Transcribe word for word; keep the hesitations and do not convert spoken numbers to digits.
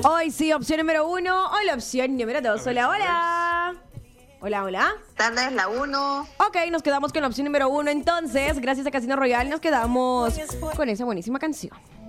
Hoy sí, opción número uno o la opción número dos. Hola, hola. Hola, hola. Tardes, la uno. Ok, nos quedamos con la opción número uno entonces. Gracias a Casino Royal nos quedamos con esa buenísima canción.